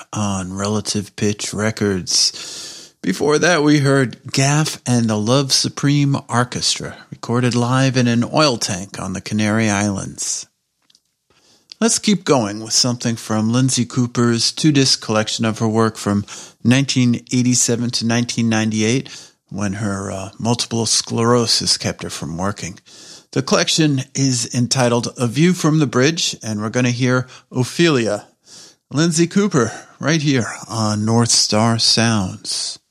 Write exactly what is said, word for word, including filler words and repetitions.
on Relative Pitch Records. Before that, we heard Gaff and the Love Supreme Orchestra, recorded live in an oil tank on the Canary Islands. Let's keep going with something from Lindsay Cooper's two-disc collection of her work from nineteen eighty-seven to nineteen ninety-eight, when her uh, multiple sclerosis kept her from working. The collection is entitled A View from the Bridge, and we're going to hear Ophelia. Lindsay Cooper, right here on North Star Sounds.